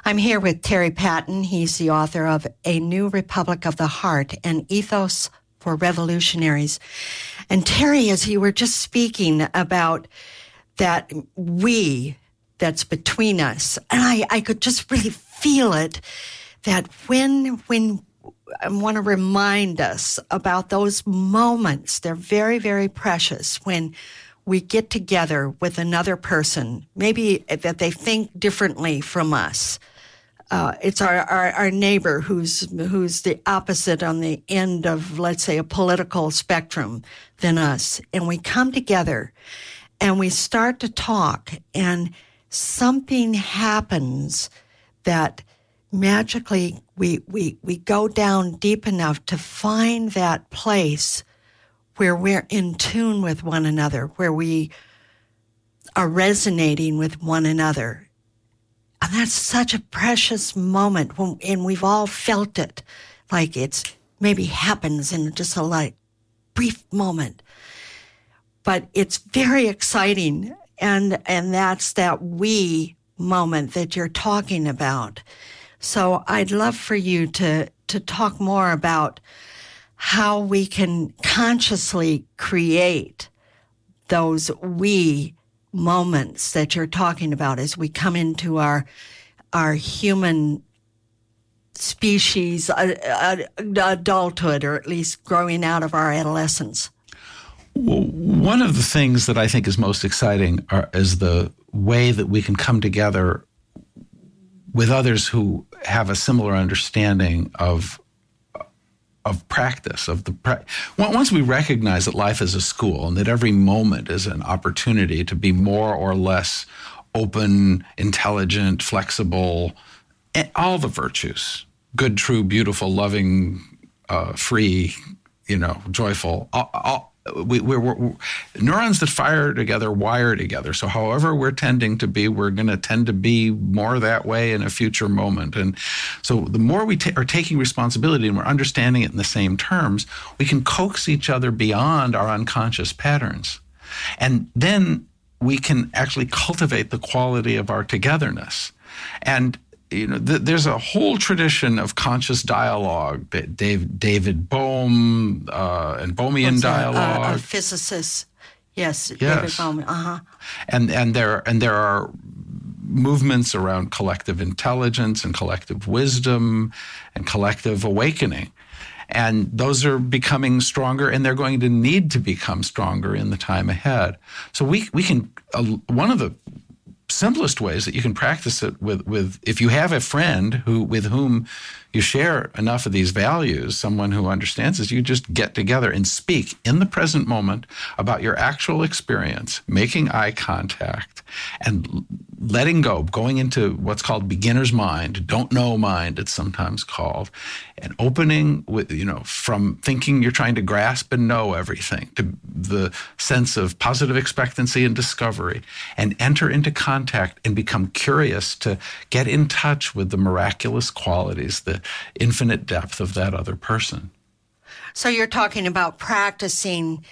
I'm here with Terry Patton. He's the author of A New Republic of the Heart, an Ethos for Revolutionaries. And Terry, as you were just speaking about that we that's between us, and I could just really feel it, that when I want to remind us about those moments, they're very, very precious, when we get together with another person, maybe that they think differently from us. It's our neighbor who's the opposite on the end of, let's say, a political spectrum than us. And we come together and we start to talk, and something happens that magically we go down deep enough to find that place where we're in tune with one another, where we are resonating with one another. And that's such a precious moment, and we've all felt it, like it's maybe happens in just a brief moment. But it's very exciting, and that's that we moment that you're talking about. So I'd love for you to talk more about how we can consciously create those we moments that you're talking about as we come into our human species, adulthood, or at least growing out of our adolescence. Well, one of the things that I think is most exciting is the way that we can come together with others who have a similar understanding of practice, once we recognize that life is a school and that every moment is an opportunity to be more or less open, intelligent, flexible, and all the virtues, good, true, beautiful, loving, free, joyful, we're neurons that fire together wire together. So however we're tending to be, we're going to tend to be more that way in a future moment. And so the more we are taking responsibility and we're understanding it in the same terms, we can coax each other beyond our unconscious patterns. And then we can actually cultivate the quality of our togetherness. And there's a whole tradition of conscious dialogue, David Bohm and Bohmian dialogue. A physicist, yes. David Bohm. And there are movements around collective intelligence and collective wisdom and collective awakening. And those are becoming stronger, and they're going to need to become stronger in the time ahead. So we can, one of the simplest ways that you can practice it with if you have a friend with whom you share enough of these values, someone who understands this, you just get together and speak in the present moment about your actual experience, making eye contact and letting go, going into what's called beginner's mind, don't know mind, it's sometimes called, and opening with, from thinking you're trying to grasp and know everything to the sense of positive expectancy and discovery, and enter into contact and become curious to get in touch with the miraculous qualities, the infinite depth of that other person. So you're talking about practicing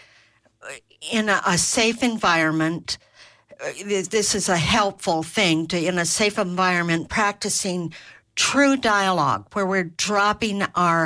in a safe environment. This is a helpful thing in a safe environment, practicing true dialogue where we're dropping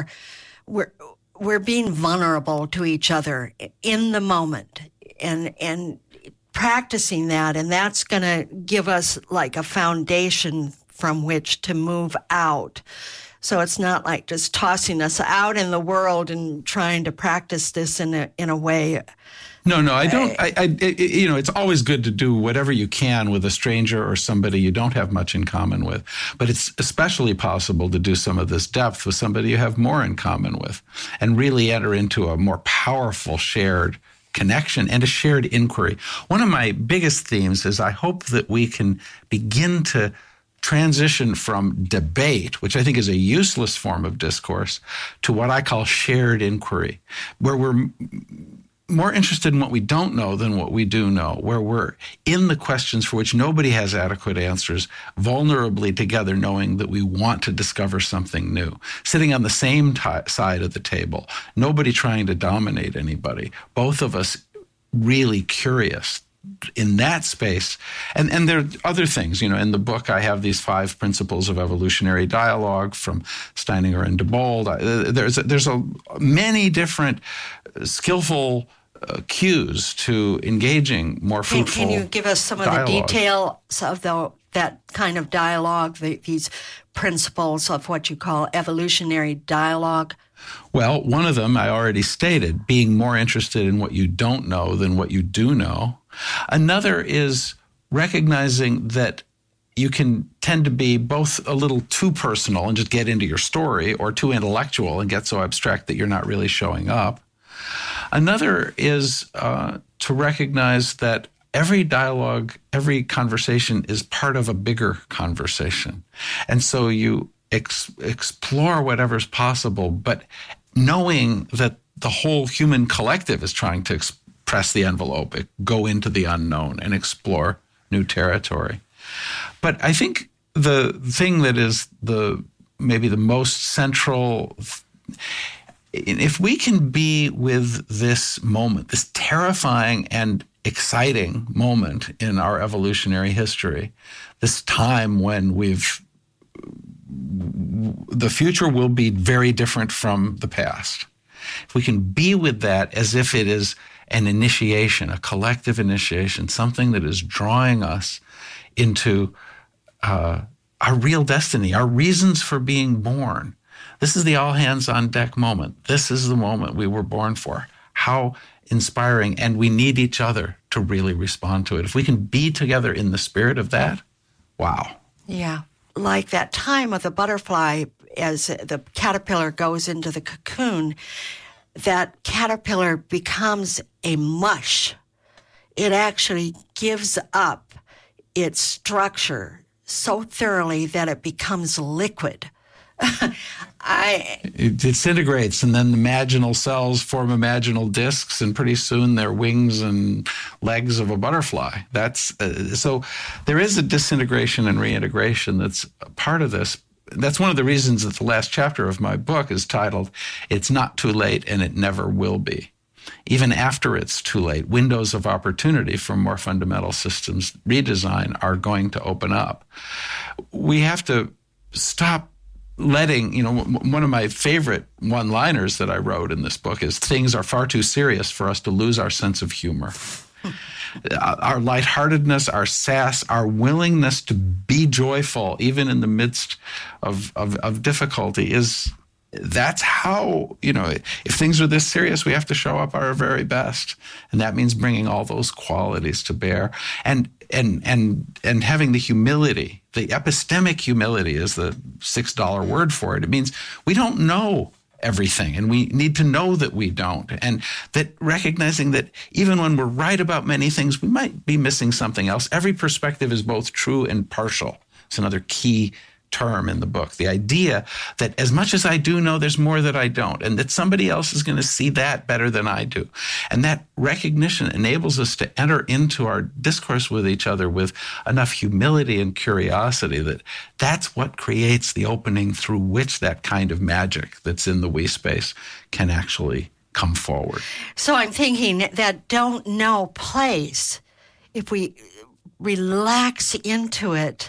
we're being vulnerable to each other in the moment and practicing that. And that's going to give us like a foundation from which to move out. So it's not like just tossing us out in the world and trying to practice this in a way. No, I don't. It's always good to do whatever you can with a stranger or somebody you don't have much in common with. But it's especially possible to do some of this depth with somebody you have more in common with and really enter into a more powerful shared connection and a shared inquiry. One of my biggest themes is I hope that we can begin to transition from debate, which I think is a useless form of discourse, to what I call shared inquiry, where we're more interested in what we don't know than what we do know, where we're in the questions for which nobody has adequate answers, vulnerably together, knowing that we want to discover something new, sitting on the same side of the table, nobody trying to dominate anybody, both of us really curious in that space. And there are other things, in the book I have these 5 principles of evolutionary dialogue from Steininger and DeBold. There's many different skillful cues to engaging more fruitful. Can you give us some dialogue. of the details of that kind of dialogue, these principles of what you call evolutionary dialogue? Well, one of them I already stated, being more interested in what you don't know than what you do know. Another is recognizing that you can tend to be both a little too personal and just get into your story, or too intellectual and get so abstract that you're not really showing up. Another is to recognize that every dialogue, every conversation is part of a bigger conversation. And so you explore whatever's possible, but knowing that the whole human collective is trying to press the envelope, go into the unknown and explore new territory. But I think the thing that is maybe the most central, if we can be with this moment, this terrifying and exciting moment in our evolutionary history, this time when the future will be very different from the past. If we can be with that as if it is an initiation, a collective initiation, something that is drawing us into our real destiny, our reasons for being born. This is the all hands on deck moment. This is the moment we were born for. How inspiring, and we need each other to really respond to it. If we can be together in the spirit of that, wow. Yeah. Like that time of the butterfly, as the caterpillar goes into the cocoon, that caterpillar becomes a mush. It actually gives up its structure so thoroughly that it becomes liquid. It disintegrates, and then the imaginal cells form imaginal discs, and pretty soon they're wings and legs of a butterfly. That's so there is a disintegration and reintegration that's a part of this. That's one of the reasons that the last chapter of my book is titled, "It's Not Too Late and It Never Will Be." Even after it's too late, windows of opportunity for more fundamental systems redesign are going to open up. We have to stop letting, one of my favorite one-liners that I wrote in this book is, things are far too serious for us to lose our sense of humor. Our lightheartedness, our sass, our willingness to be joyful, even in the midst of difficulty, that's how, if things are this serious, we have to show up our very best. And that means bringing all those qualities to bear and having the humility. The epistemic humility is the $6 word for it. It means we don't know everything, and we need to know that we don't. And that recognizing that even when we're right about many things, we might be missing something else. Every perspective is both true and partial. It's another key term in the book. The idea that as much as I do know, there's more that I don't, and that somebody else is going to see that better than I do. And that recognition enables us to enter into our discourse with each other with enough humility and curiosity that's what creates the opening through which that kind of magic that's in the we space can actually come forward. So I'm thinking that don't know place, if we relax into it,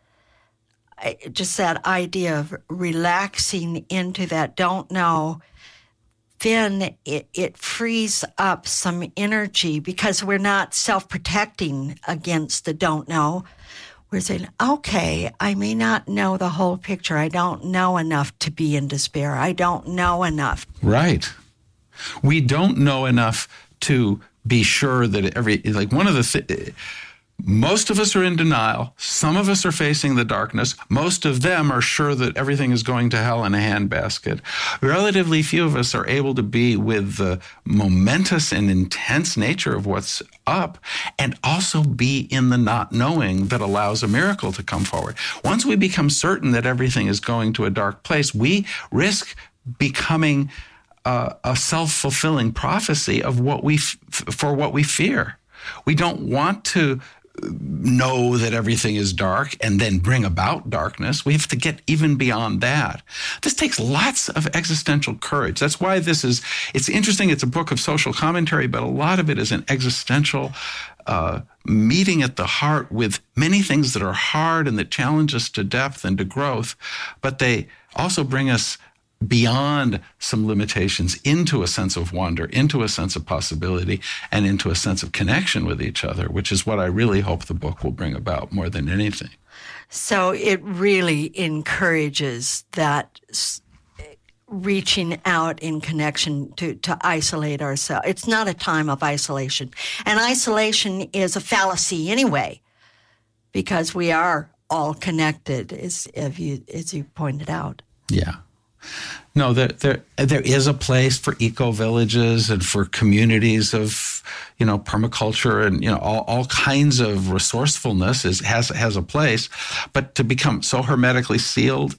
just that idea of relaxing into that don't know, then it frees up some energy, because we're not self-protecting against the don't know. We're saying, okay, I may not know the whole picture. I don't know enough to be in despair. I don't know enough. Right. We don't know enough to be sure that one of the most of us are in denial. Some of us are facing the darkness. Most of them are sure that everything is going to hell in a handbasket. Relatively few of us are able to be with the momentous and intense nature of what's up, and also be in the not knowing that allows a miracle to come forward. Once we become certain that everything is going to a dark place, we risk becoming a self-fulfilling prophecy of what we fear. We don't want to know that everything is dark and then bring about darkness. We have to get even beyond that. This takes lots of existential courage. That's why it's interesting. It's a book of social commentary, but a lot of it is an existential meeting at the heart with many things that are hard and that challenge us to depth and to growth, but they also bring us beyond some limitations into a sense of wonder, into a sense of possibility, and into a sense of connection with each other, which is what I really hope the book will bring about more than anything. So it really encourages that reaching out in connection to isolate ourselves. It's not a time of isolation. And isolation is a fallacy anyway, because we are all connected, as you pointed out. Yeah. No, there is a place for eco-villages and for communities of, permaculture and, all kinds of resourcefulness has a place. But to become so hermetically sealed,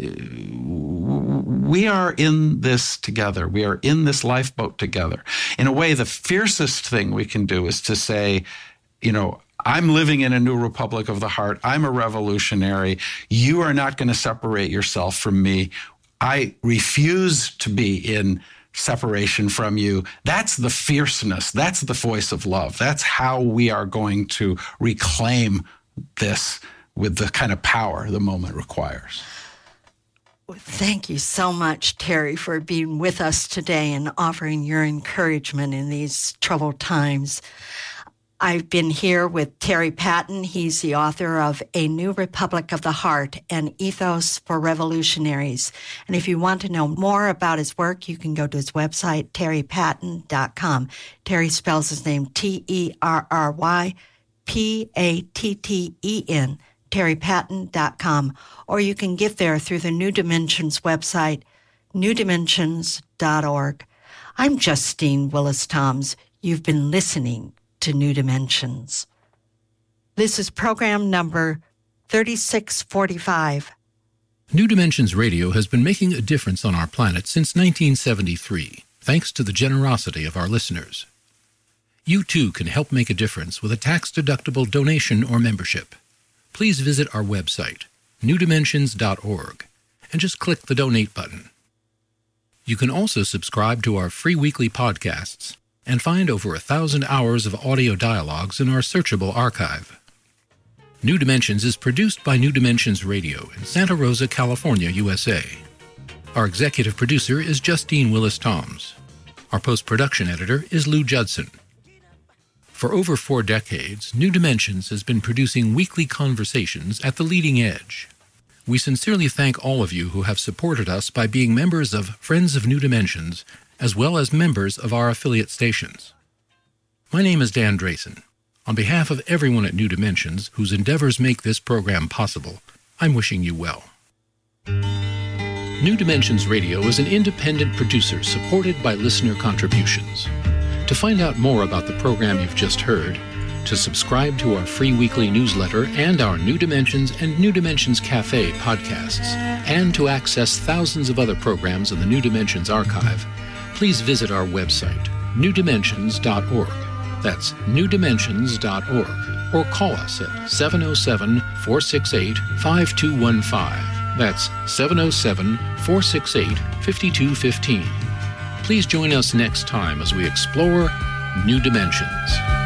we are in this together. We are in this lifeboat together. In a way, the fiercest thing we can do is to say, I'm living in a new republic of the heart. I'm a revolutionary. You are not going to separate yourself from me. I refuse to be in separation from you. That's the fierceness. That's the voice of love. That's how we are going to reclaim this with the kind of power the moment requires. Well, thank you so much, Terry, for being with us today and offering your encouragement in these troubled times. I've been here with Terry Patton. He's the author of A New Republic of the Heart, An Ethos for Revolutionaries. And if you want to know more about his work, you can go to his website, terrypatten.com. Terry spells his name Terrypatten, terrypatten.com. Or you can get there through the New Dimensions website, newdimensions.org. I'm Justine Willis-Toms. You've been listening to New Dimensions. This is program number 3645. New Dimensions Radio has been making a difference on our planet since 1973, thanks to the generosity of our listeners. You too can help make a difference with a tax-deductible donation or membership. Please visit our website, newdimensions.org, and just click the donate button. You can also subscribe to our free weekly podcasts and find over 1,000 hours of audio dialogues in our searchable archive. New Dimensions is produced by New Dimensions Radio in Santa Rosa, California, USA. Our executive producer is Justine Willis-Toms. Our post-production editor is Lou Judson. For over 4 decades, New Dimensions has been producing weekly conversations at the leading edge. We sincerely thank all of you who have supported us by being members of Friends of New Dimensions, as well as members of our affiliate stations. My name is Dan Drayson. On behalf of everyone at New Dimensions, whose endeavors make this program possible, I'm wishing you well. New Dimensions Radio is an independent producer supported by listener contributions. To find out more about the program you've just heard, to subscribe to our free weekly newsletter and our New Dimensions and New Dimensions Cafe podcasts, and to access thousands of other programs in the New Dimensions archive, please visit our website, newdimensions.org. That's newdimensions.org. Or call us at 707-468-5215. That's 707-468-5215. Please join us next time as we explore New Dimensions.